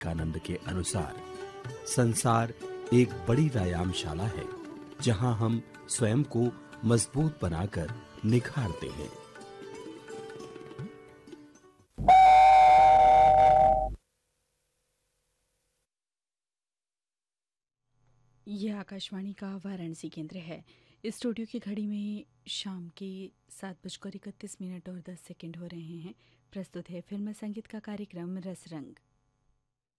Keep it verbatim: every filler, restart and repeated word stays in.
विवेकानंद के अनुसार संसार एक बड़ी व्यायामशाला है जहां हम स्वयं को मजबूत बनाकर निखारते हैं। यह आकाशवाणी का वाराणसी केंद्र है। इस स्टूडियो की घड़ी में शाम के सात बजकर इकतीस मिनट और दस सेकंड हो रहे हैं। प्रस्तुत है फिल्म संगीत का कार्यक्रम रसरंग।